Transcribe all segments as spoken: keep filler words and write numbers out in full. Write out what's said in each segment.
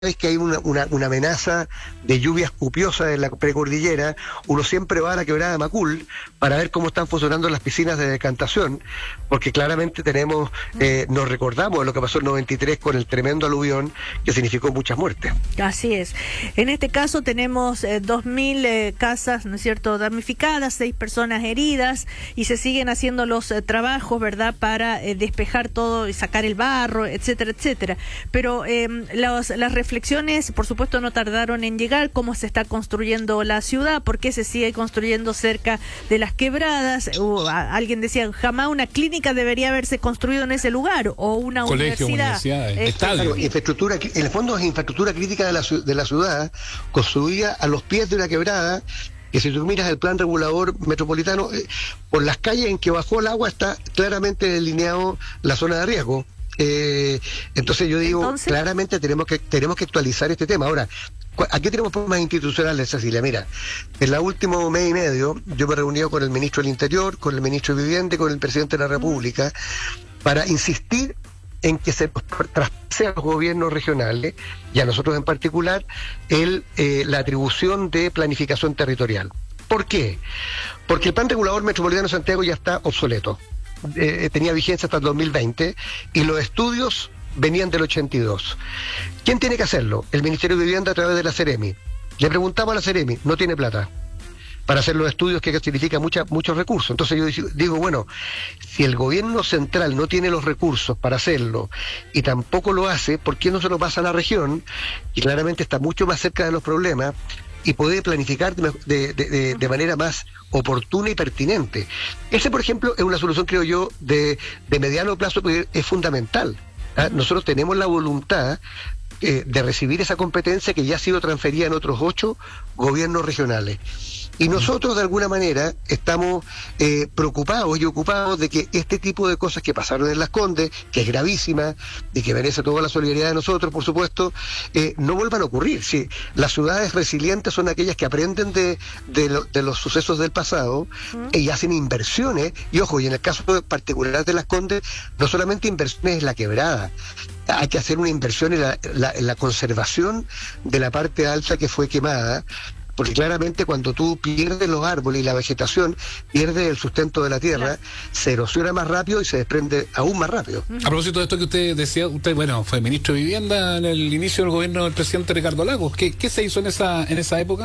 vez que hay una, una, una amenaza de lluvias copiosas en la precordillera, uno siempre va a la quebrada de Macul para ver cómo están funcionando las piscinas de decantación, porque claramente tenemos, eh, nos recordamos de lo que pasó en noventa y tres con el tremendo aluvión que significó muchas muertes. Así es. En este caso tenemos eh, dos mil eh, casas, ¿no es cierto?, damnificadas, seis personas heridas, y se siguen haciendo los eh, trabajos, ¿verdad?, para eh, despejar todo y sacar el barro, etcétera, etcétera. Pero eh, los, las reflexiones, por supuesto, no tardaron en llegar. Cómo se está construyendo la ciudad, por qué se sigue construyendo cerca de las quebradas. Uh, a, alguien decía, jamás una clínica debería haberse construido en ese lugar, o una colegio, universidad. universidad, estadio. Claro, infraestructura, en el fondo es infraestructura crítica de la, de la ciudad, construida a los pies de una quebrada, que si tú miras el plan regulador metropolitano, eh, por las calles en que bajó el agua está claramente delineado la zona de riesgo. Eh, entonces yo digo, ¿Entonces? claramente tenemos que tenemos que actualizar este tema. Ahora, aquí tenemos problemas institucionales, Cecilia. Mira, en la último mes y medio yo me he reunido con el ministro del Interior, con el ministro de Vivienda y con el presidente de la República para insistir en que se traspase a los gobiernos regionales, y a nosotros en particular, el, eh, la atribución de planificación territorial. ¿Por qué? Porque el plan regulador metropolitano de Santiago ya está obsoleto. Eh, tenía vigencia hasta el dos mil veinte y los estudios venían del ochenta y dos. ¿Quién tiene que hacerlo? El Ministerio de Vivienda a través de la Seremi. Le preguntamos a la Seremi, no tiene plata para hacer los estudios, que significa mucha, muchos recursos. Entonces yo digo, bueno, si el gobierno central no tiene los recursos para hacerlo y tampoco lo hace, ¿por qué no se lo pasa a la región? Y claramente está mucho más cerca de los problemas y puede planificar de, de, de, de manera más oportuna y pertinente. Ese, por ejemplo, es una solución, creo yo, de, de mediano plazo, que es fundamental. ¿Ah? Nosotros tenemos la voluntad eh, de recibir esa competencia que ya ha sido transferida en otros ocho gobiernos regionales. Y nosotros, de alguna manera, estamos eh, preocupados y ocupados de que este tipo de cosas que pasaron en Las Condes, que es gravísima y que merece toda la solidaridad de nosotros, por supuesto, eh, no vuelvan a ocurrir. Sí, las ciudades resilientes son aquellas que aprenden de, de, lo, de los sucesos del pasado uh-huh. y hacen inversiones. Y ojo, y en el caso particular de Las Condes, no solamente inversiones en la quebrada, hay que hacer una inversión en la, la, en la conservación de la parte alta que fue quemada, porque claramente cuando tú pierdes los árboles y la vegetación, pierdes el sustento de la tierra, claro. se erosiona más rápido y se desprende aún más rápido. A propósito de esto que usted decía, usted, bueno, fue ministro de Vivienda en el inicio del gobierno del presidente Ricardo Lagos. ¿Qué, qué se hizo en esa en esa época?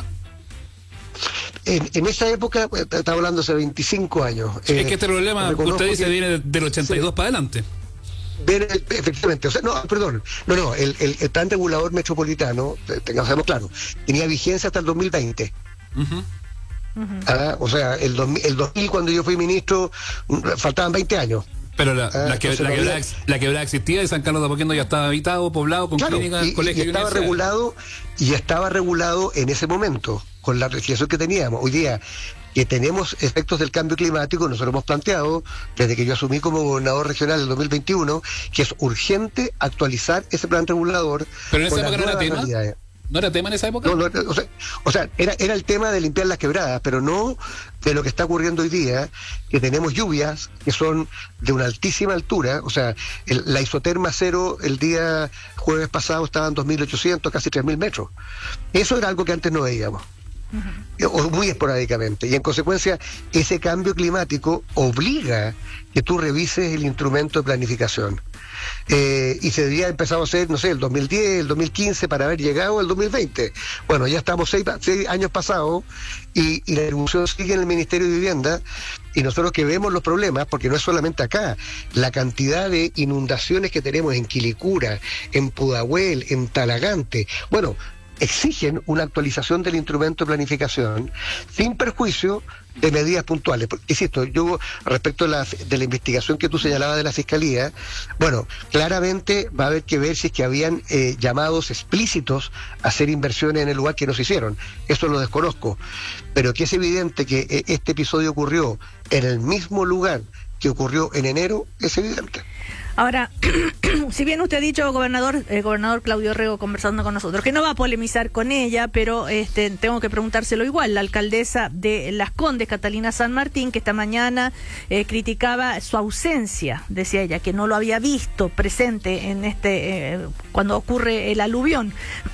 En, en esa época, estaba hablando hace veinticinco años. Sí, eh, es que este problema, usted dice, que viene del ochenta y dos sí. para adelante. Viene, efectivamente, o sea, no, perdón, no, no, el, el, el plan regulador metropolitano, tengamos claro, tenía vigencia hasta el dos mil veinte. Uh-huh. Uh-huh. Ah, o sea, el, dos mil, el dos mil, cuando yo fui ministro, faltaban veinte años. Pero la, ah, la, que, la, quebrada, la quebrada existía y San Carlos de Apoquindo ya estaba habitado, poblado, con claro, clínicas, y, colegios y estaba regulado, y estaba regulado en ese momento, con la legislación que teníamos. Hoy día, que tenemos efectos del cambio climático, nosotros hemos planteado, desde que yo asumí como gobernador regional en dos mil veintiuno, que es urgente actualizar ese plan regulador. Pero en esa época no era tema. Realidades. ¿No era tema en esa época? No, no, o sea, o sea era, era el tema de limpiar las quebradas, pero no de lo que está ocurriendo hoy día, que tenemos lluvias que son de una altísima altura. O sea, el, la isoterma cero el día jueves pasado estaba en dos mil ochocientos, casi tres mil metros. Eso era algo que antes no veíamos. Uh-huh. O muy esporádicamente, y en consecuencia ese cambio climático obliga que tú revises el instrumento de planificación, eh, y se debía empezado a hacer, no sé, el dos mil diez, el dos mil quince, para haber llegado al dos mil veinte. Bueno, ya estamos seis, seis años pasados y, y la ejecución sigue en el Ministerio de Vivienda, y nosotros que vemos los problemas, porque no es solamente acá, la cantidad de inundaciones que tenemos en Quilicura, en Pudahuel, en Talagante, bueno, exigen una actualización del instrumento de planificación sin perjuicio de medidas puntuales. Porque, insisto, yo respecto a la, de la investigación que tú señalabas de la Fiscalía, bueno, claramente va a haber que ver si es que habían eh, llamados explícitos a hacer inversiones en el lugar que no se hicieron. Eso lo desconozco. Pero que es evidente que eh, este episodio ocurrió en el mismo lugar que ocurrió en enero, es evidente. Ahora, si bien usted ha dicho, gobernador, el gobernador Claudio Rego conversando con nosotros, que no va a polemizar con ella, pero este, tengo que preguntárselo igual, la alcaldesa de Las Condes, Catalina San Martín, que esta mañana eh, criticaba su ausencia, decía ella, que no lo había visto presente en este, eh, cuando ocurre el aluvión.